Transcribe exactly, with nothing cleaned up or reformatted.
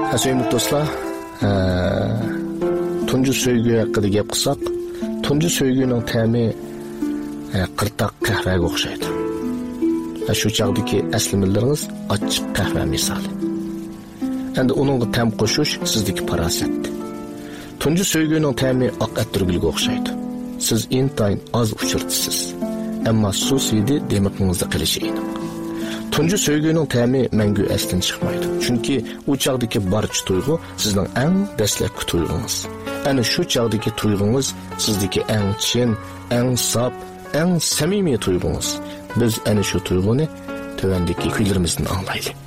Aziz dostlar, tunji söygü haqida gap qilsak, tunji söygüning ta'mi qirtaq qahvaga o'xshaydi. Shu chaqdagi aslimalarimiz ochiq qahva misoli. Endi uningga ta'm qo'shish sizdagi farosat. Tunji söygüning ta'mi oq atirgulga o'xshaydi. Siz intayin oz uchirtisiz, ammo suv sidi demoqingizda qilishi aniq. Tunji söygüning ta'mi mangu aslan chiqmaydi. Chunki u chaqdagi barcha tuyg'u sizning eng dastlabki tuyg'ungiz. Ana shu chaqdagi tuyg'ungiz sizdagi eng chin, eng sop, eng samimiy tuyg'ungiz. Biz ana shu tuyg'uni tövəndəki kuylarımızdan anlayalım.